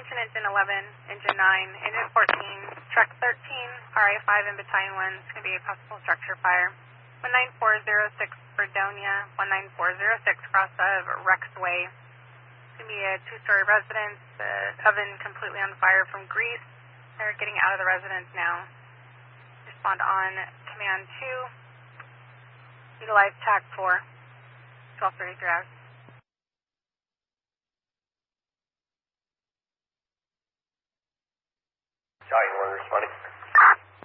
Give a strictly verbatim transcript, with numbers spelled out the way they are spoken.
attention engine eleven, engine nine, engine fourteen, truck thirteen, R A five and battalion one. It's going to be a possible structure fire. one nine four zero six Fredonia, one nine four zero six cross of Rexway. It's going to be a two-story residence, uh, oven completely on fire from grease. They're getting out of the residence now. Respond on command two. Utilize TAC four, twelve thirty-three hours.